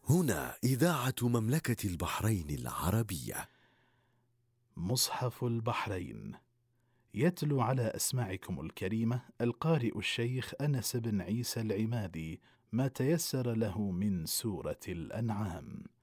هنا إذاعة مملكة البحرين العربية. مصحف البحرين يتلو على أسماعكم الكريمة القارئ الشيخ أنس بن عيسى العمادي ما تيسر له من سورة الأنعام.